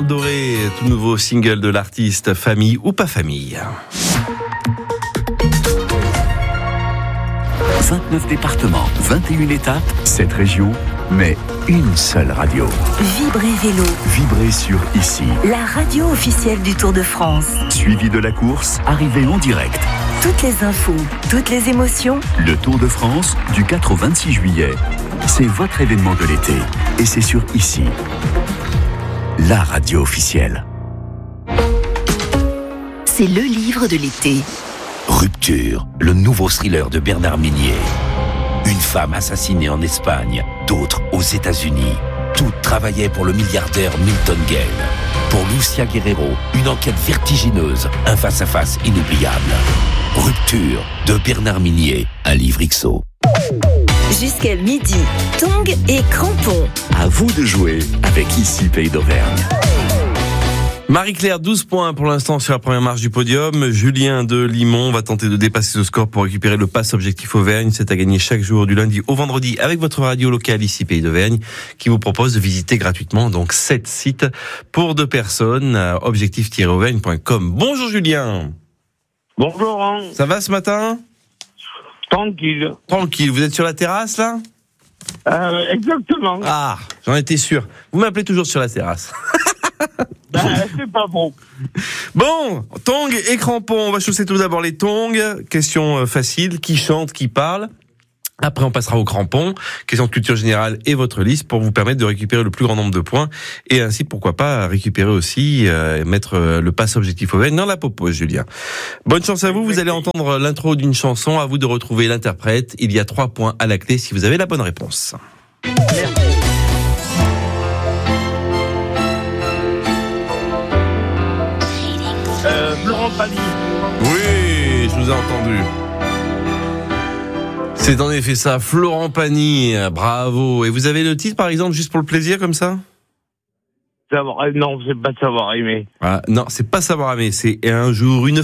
Charles Doré, tout nouveau single de l'artiste, Famille ou pas famille. 29 départements, 21 étapes, 7 régions, mais une seule radio. Vibrez Vélo, Vibrez sur Ici. la radio officielle du Tour de France. Suivi de la course, arrivée en direct. Toutes les infos, toutes les émotions. Le Tour de France, du 4 au 26 juillet. C'est votre événement de l'été. Et c'est sur Ici. La radio officielle. C'est le livre de l'été. Rupture, le nouveau thriller de Bernard Minier. Une femme assassinée en Espagne, d'autres aux États-Unis. Toutes travaillaient pour le milliardaire Milton Gale. Pour Lucia Guerrero, une enquête vertigineuse, un face-à-face inoubliable. Rupture de Bernard Minier, un livre XO. Jusqu'à midi, tongs et crampons. À vous de jouer avec Ici Pays d'Auvergne. Marie-Claire, 12 points pour l'instant sur la première marche du podium. Julien de Limon va tenter de dépasser ce score pour récupérer le pass Objectif Auvergne. C'est à gagner chaque jour du lundi au vendredi avec votre radio locale Ici Pays d'Auvergne qui vous propose de visiter gratuitement donc 7 sites pour 2 personnes à objectif-auvergne.com. Bonjour Julien. Bonjour Laurent. Ça va ce matin ? Tranquille. Tranquille, vous êtes sur la terrasse là ? Exactement. Ah, j'en étais sûr. Vous m'appelez toujours sur la terrasse. C'est pas bon. Bon, tongs et crampons. On va chausser tout d'abord les tongs. Question facile. Qui chante, qui parle ? Après, on passera aux crampons. Question de culture générale et votre liste pour vous permettre de récupérer le plus grand nombre de points. Et ainsi, pourquoi pas, récupérer aussi, mettre le pass Objectif Auvergne dans la popo, Julien. Bonne chance à vous. Vous allez entendre l'intro d'une chanson. À vous de retrouver l'interprète. Il y a 3 points à la clé si vous avez la bonne réponse. Florent Pagny. Oui, je vous ai entendu. C'est en effet ça, Florent Pagny, bravo. Et vous avez le titre par exemple, juste pour le plaisir comme ça ? Non, c'est pas savoir aimer. Ah, non, c'est pas savoir aimer, c'est un jour, une